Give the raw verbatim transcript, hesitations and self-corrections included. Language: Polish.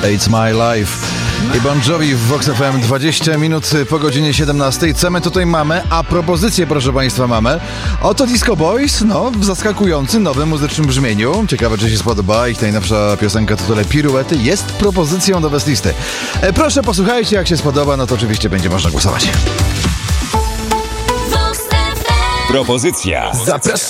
It's My Life i Bon Jovi w Vox F M. Dwadzieścia minut po godzinie siedemnastej. Co my tutaj mamy? A propozycję, proszę Państwa, mamy. Oto Disco Boys, no, w zaskakującym, nowym muzycznym brzmieniu. Ciekawe, czy się spodoba. Ich najnowsza piosenka w tytule Piruety jest propozycją do Best Listy. E, proszę, posłuchajcie, jak się spodoba, no to oczywiście będzie można głosować. Propozycja. Zapraszam.